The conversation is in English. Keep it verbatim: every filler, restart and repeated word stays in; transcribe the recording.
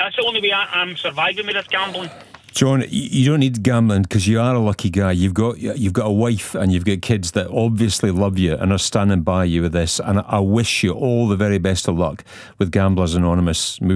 That's the only way I, I'm surviving with this gambling. John, you don't need gambling because you are a lucky guy. You've got you've got a wife and you've got kids that obviously love you and are standing by you with this. And I wish you all the very best of luck with Gamblers Anonymous.